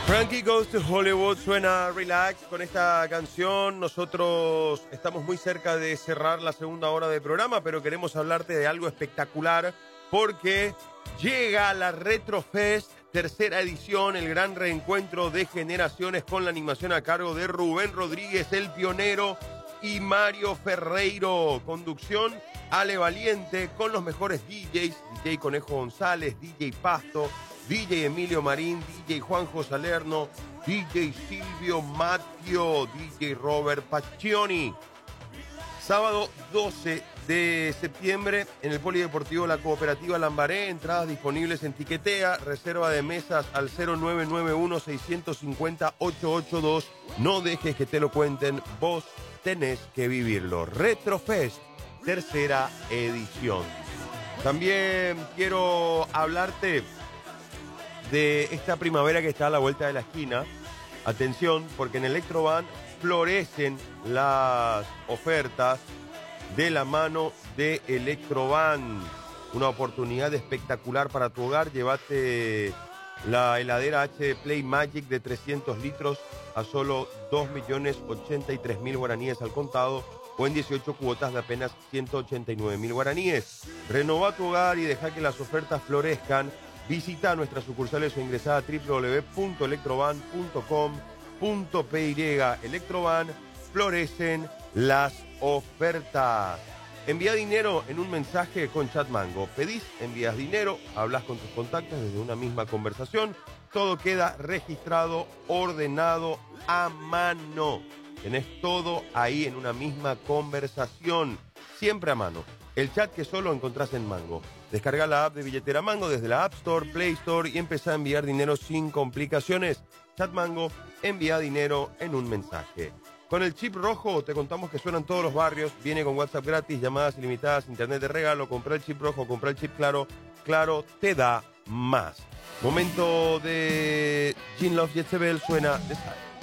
Frankie Goes to Hollywood suena relax con esta canción. Nosotros estamos muy cerca de cerrar la segunda hora del programa, pero queremos hablarte de algo espectacular porque llega la Retrofest, tercera edición, el gran reencuentro de generaciones con la animación a cargo de Rubén Rodríguez, el pionero, y Mario Ferreiro. Conducción, Ale Valiente, con los mejores DJs, DJ Conejo González, DJ Pasto, DJ Emilio Marín, DJ Juanjo Salerno, DJ Silvio Mattio, DJ Robert Paccioni. Sábado 12 de septiembre en el Polideportivo La Cooperativa Lambaré. Entradas disponibles en Tiquetea. Reserva de mesas al 0991-650-882. No dejes que te lo cuenten, vos tenés que vivirlo. Retrofest, tercera edición. También quiero hablarte de esta primavera que está a la vuelta de la esquina. Atención, porque en Electrovan florecen las ofertas de la mano de Electrovan. Una oportunidad espectacular para tu hogar. Llévate la heladera HD Play Magic de 300 litros a solo 2.083.000 guaraníes al contado, o en 18 cuotas de apenas 189.000 guaraníes. Renova tu hogar y deja que las ofertas florezcan. Visita nuestras sucursales o ingresa a www.electrovan.com.py. Electrovan, florecen las ofertas. Envía dinero en un mensaje con Chatmango. Pedís, envías dinero, hablas con tus contactos desde una misma conversación. Todo queda registrado, ordenado a mano. Tenés todo ahí en una misma conversación, siempre a mano. El chat que solo encontrás en Mango. Descarga la app de Billetera Mango desde la App Store, Play Store y empezá a enviar dinero sin complicaciones. Chat Mango, envía dinero en un mensaje. Con el chip rojo te contamos que suenan todos los barrios. Viene con WhatsApp gratis, llamadas ilimitadas, internet de regalo. Comprá el chip rojo, comprá el chip claro. Claro te da más. Momento de Gin Love Jezebel, suena de Side.